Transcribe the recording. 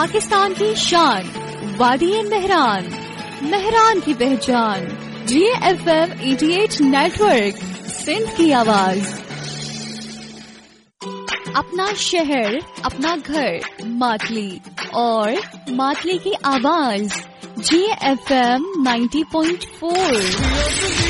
पाकिस्तान की शान, वादी मेहरान, मेहरान की पहचान, GFM 88 नेटवर्क, सिंध की आवाज। अपना शहर, अपना घर, मातली और मातली की आवाज, GFM 90.4।